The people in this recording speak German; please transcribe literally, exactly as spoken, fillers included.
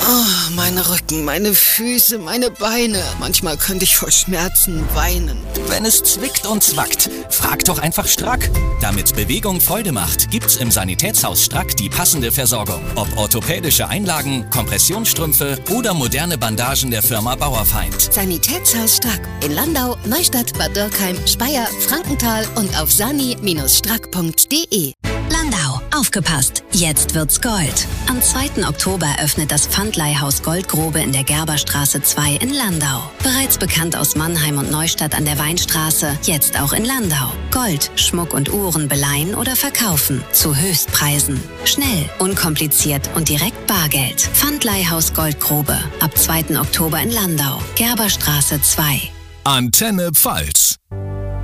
Oh, mein Rücken, meine Füße, meine Beine. Manchmal könnte ich vor Schmerzen weinen. Wenn es zwickt und zwackt, frag doch einfach Strack. Damit Bewegung Freude macht, gibt's im Sanitätshaus Strack die passende Versorgung. Ob orthopädische Einlagen, Kompressionsstrümpfe oder moderne Bandagen der Firma Bauerfeind. Sanitätshaus Strack in Landau, Neustadt, Bad Dürkheim, Speyer, Frankenthal und auf sani Bindestrich strack punkt de. Landau, aufgepasst, jetzt wird's Gold. Am zweiten Oktober öffnet das Pfandleihhaus Goldgrube in der Gerberstraße zwei in Landau. Bereits bekannt aus Mannheim und Neustadt an der Weinstraße, jetzt auch in Landau. Gold, Schmuck und Uhren beleihen oder verkaufen, zu Höchstpreisen. Schnell, unkompliziert und direkt Bargeld. Pfandleihhaus Goldgrube, ab zweiten Oktober in Landau. Gerberstraße zwei. Antenne Pfalz.